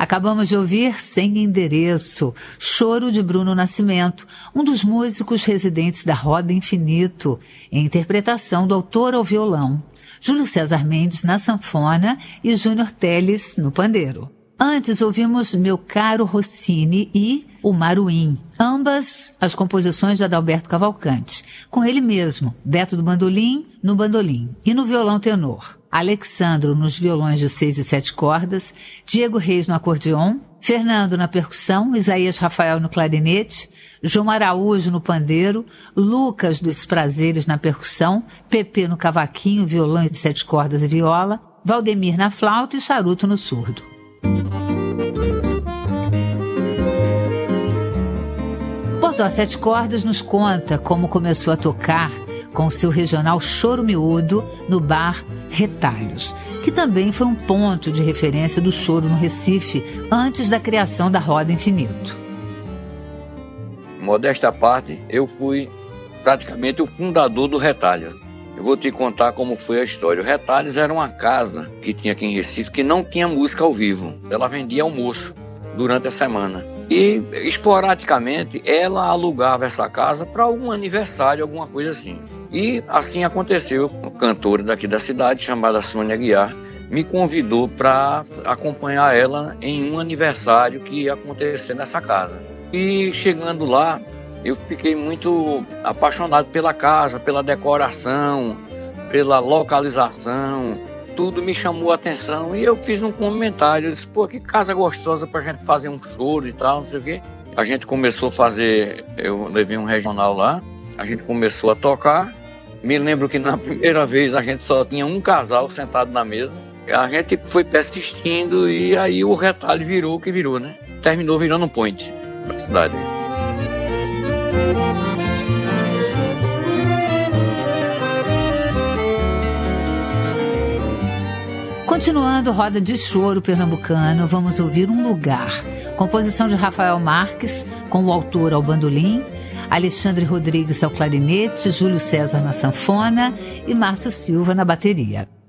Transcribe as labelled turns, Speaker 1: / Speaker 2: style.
Speaker 1: Acabamos de ouvir Sem Endereço, Choro de Bruno Nascimento, um dos músicos residentes da Roda Infinito, em interpretação do autor ao violão, Júlio César Mendes na sanfona e Júnior Teles no pandeiro. Antes ouvimos Meu Caro Rossini e O Maruim, ambas as composições de Adalberto Cavalcante, com ele mesmo, Beto do Bandolim no bandolim e no violão tenor, Alexandro nos violões de 6 e 7 cordas, Diego Reis no acordeon, Fernando na percussão, Isaías Rafael no clarinete, João Araújo no pandeiro, Lucas dos Prazeres na percussão, Pepe no cavaquinho, violão de 7 cordas e viola, Valdemir na flauta e Charuto no surdo. Bozó Sete Cordas nos conta como começou a tocar com seu regional Choro Miúdo no bar Retalhos, que também foi um ponto de referência do choro no Recife antes da criação da Roda Infinito.
Speaker 2: Modéstia à parte, eu fui praticamente o fundador do Retalhos. Eu vou te contar como foi a história. O Retalhos era uma casa que tinha aqui em Recife que não tinha música ao vivo. Ela vendia almoço durante a semana. E, esporadicamente, ela alugava essa casa para algum aniversário, alguma coisa assim. E assim aconteceu. Uma cantora daqui da cidade, chamada Sônia Aguiar, me convidou para acompanhar ela em um aniversário que ia acontecer nessa casa. E chegando lá, eu fiquei muito apaixonado pela casa, pela decoração, pela localização. Tudo me chamou a atenção e eu fiz um comentário. Eu disse, pô, que casa gostosa pra gente fazer um choro e tal, não sei o quê. A gente começou a fazer, eu levei um regional lá, a gente começou a tocar. Me lembro que na primeira vez a gente só tinha um casal sentado na mesa. A gente foi persistindo e aí o Retalho virou o que virou, né? Terminou virando um point da cidade.
Speaker 1: Continuando Roda de Choro pernambucano, vamos ouvir Um Lugar, composição de Rafael Marques, com o autor ao bandolim, Alexandre Rodrigues ao clarinete, Júlio César na sanfona e Márcio Silva na bateria.